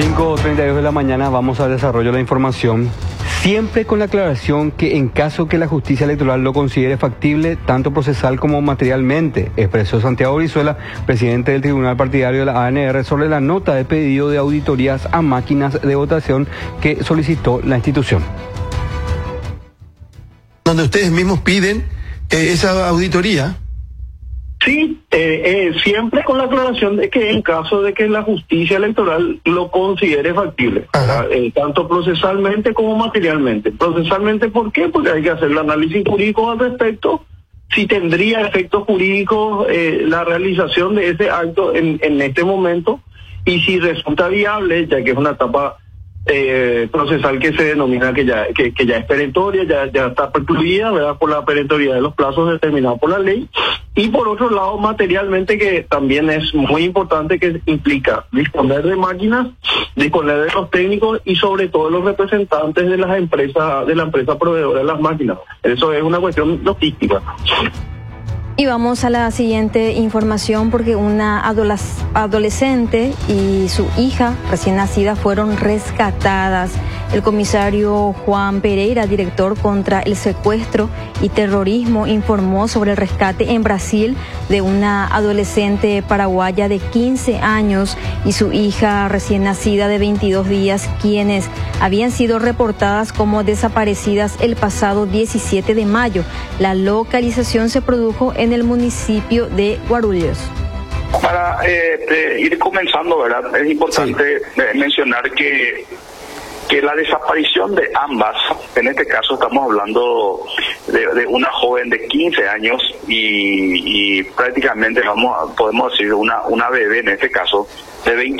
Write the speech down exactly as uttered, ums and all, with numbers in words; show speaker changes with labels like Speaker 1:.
Speaker 1: cinco treinta y dos de la mañana vamos al desarrollo de la información, siempre con la aclaración que en caso que la justicia electoral lo considere factible, tanto procesal como materialmente, expresó Santiago Brizuela, presidente del Tribunal Partidario de la A N R, sobre la nota de pedido de auditorías a máquinas de votación que solicitó la institución.
Speaker 2: Donde ustedes mismos piden eh, esa auditoría.
Speaker 3: Sí, eh, eh, siempre con la aclaración de que en caso de que la justicia electoral lo considere factible, eh, tanto procesalmente como materialmente. Procesalmente, ¿por qué? Porque hay que hacer el análisis jurídico al respecto, si tendría efectos jurídicos eh, la realización de ese acto en, en este momento, y si resulta viable, ya que es una etapa eh, procesal que se denomina que ya que, que ya es perentoria, ya, ya está precluida, ¿verdad?, por la perentoriedad de los plazos determinados por la ley. Y por otro lado, materialmente, que también es muy importante, que implica disponer de máquinas, disponer de los técnicos y sobre todo los representantes de las empresas, de la empresa proveedora de las máquinas. Eso es una cuestión logística.
Speaker 4: Y vamos a la siguiente información, porque una adoles- adolescente y su hija recién nacida fueron rescatadas. El comisario Juan Pereira, director contra el secuestro y terrorismo, informó sobre el rescate en Brasil de una adolescente paraguaya de quince años y su hija recién nacida de veintidós días, quienes habían sido reportadas como desaparecidas el pasado diecisiete de mayo. La localización se produjo en el municipio de Guarulhos.
Speaker 5: Para eh, eh, ir comenzando, ¿verdad?, es importante sí. eh, mencionar que que la desaparición de ambas, en este caso estamos hablando de, de una joven de quince años y, y prácticamente vamos a, podemos decir una una bebé en este caso de veinte